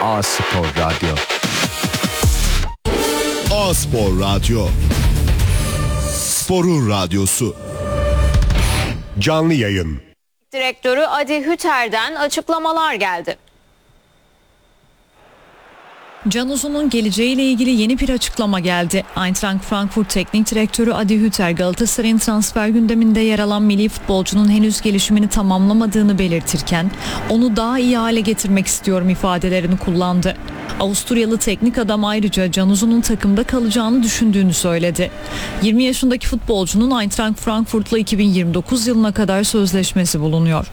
A-Spor Radyo. A-Spor Radyo. Sporun radyosu. Canlı yayın. Direktörü Adi Hüter'den açıklamalar geldi. Can Uzun'un geleceğiyle ilgili yeni bir açıklama geldi. Eintracht Frankfurt Teknik Direktörü Adi Hüter, Galatasaray'ın transfer gündeminde yer alan milli futbolcunun henüz gelişimini tamamlamadığını belirtirken onu daha iyi hale getirmek istiyorum ifadelerini kullandı. Avusturyalı teknik adam ayrıca Can Uzun'un takımda kalacağını düşündüğünü söyledi. 20 yaşındaki futbolcunun Eintracht Frankfurt'la 2029 yılına kadar sözleşmesi bulunuyor.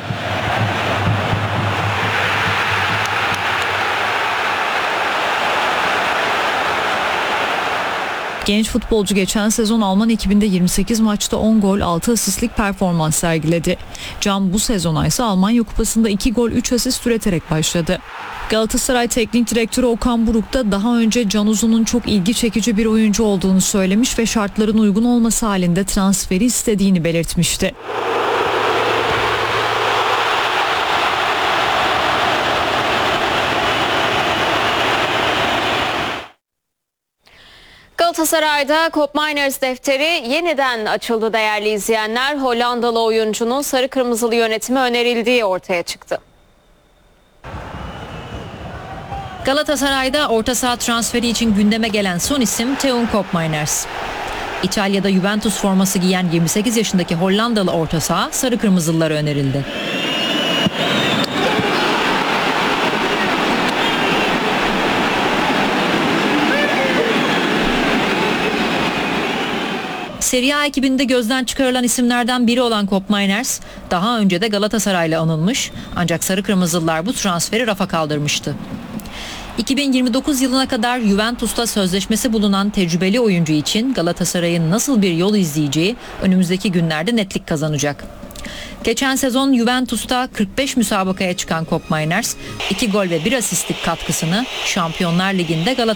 Genç futbolcu geçen sezon Alman ekibinde 28 maçta 10 gol 6 asistlik performans sergiledi. Can bu sezona ise Almanya Kupası'nda 2 gol 3 asist üreterek başladı. Galatasaray Teknik Direktörü Okan Buruk da daha önce Can Uzun'un çok ilgi çekici bir oyuncu olduğunu söylemiş ve şartların uygun olması halinde transferi istediğini belirtmişti. Galatasaray'da Koopmeiners defteri yeniden açıldı değerli izleyenler. Hollandalı oyuncunun sarı kırmızılı yönetime önerildiği ortaya çıktı. Galatasaray'da orta saha transferi için gündeme gelen son isim Teun Koopmeiners. İtalya'da Juventus forması giyen 28 yaşındaki Hollandalı orta saha sarı kırmızılılara önerildi. Serie A ekibinde gözden çıkarılan isimlerden biri olan Koopmeiners daha önce de Galatasaray'la anılmış, ancak sarı kırmızılılar bu transferi rafa kaldırmıştı. 2029 yılına kadar Juventus'ta sözleşmesi bulunan tecrübeli oyuncu için Galatasaray'ın nasıl bir yol izleyeceği önümüzdeki günlerde netlik kazanacak. Geçen sezon Juventus'ta 45 müsabakaya çıkan Koopmeiners 2 gol ve 1 asistlik katkısını Şampiyonlar Ligi'nde Galatasaray'a